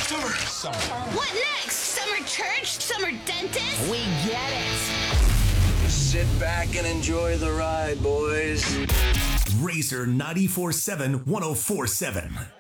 Summer. What next? Summer church? Summer dentist? We get it. Sit back and enjoy the ride, boys. Razor 94.7 104.7.